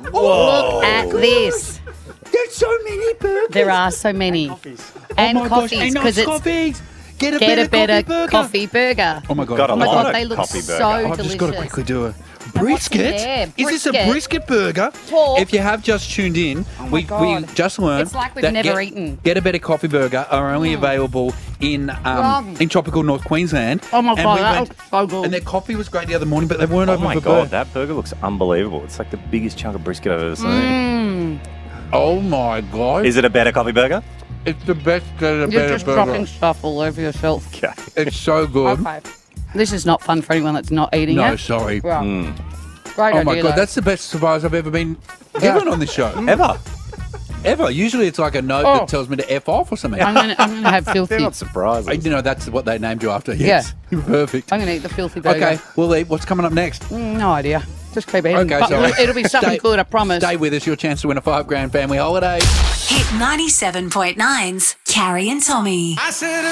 Look at this. There's so many burgers. There are so many. And oh my coffees, gosh, and because it's coffees. Get a get better, a better coffee burger. Oh my god! Got a Oh my lot God, of they look coffee so burger. I've delicious. just got to quickly do a brisket. Yeah, Is this a brisket. brisket burger? Talk. If you have just tuned in, we God. just learned It's like we've that never eaten. Get a Better Coffee Burger are only available in tropical North Queensland. Oh my And God, we that went- was so good. And their coffee was great the other morning, but they weren't Oh open my for god, birth. that burger looks unbelievable. It's like the biggest chunk of brisket I've ever seen. Oh my god! Is it a better coffee burger? It's the best Get a You're Better just Burger. dropping stuff all over yourself. Okay. It's so good. Okay. This is not fun for anyone that's not eating No, it. sorry. Right. Great Oh my idea, god, though. that's the best surprise I've ever been given on this show. Ever? Ever. Usually it's like a note that tells me to F off or something. I'm gonna have They're filthy. not surprises. You know, that's what they named you after. Yes. Perfect. I'm gonna eat the filthy burger. Okay, we'll eat. What's coming up next? No idea. Just keep eating. Okay, But sorry. it'll be something good, I promise. Stay with us. Your chance to win a $5,000 family holiday. Hit 97.9's Carrie and Tommy.